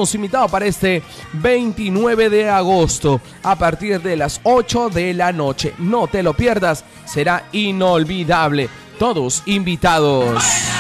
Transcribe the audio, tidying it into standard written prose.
todos invitados para este 29 de agosto a partir de las 8 de la noche. No te lo pierdas, será inolvidable. Todos invitados.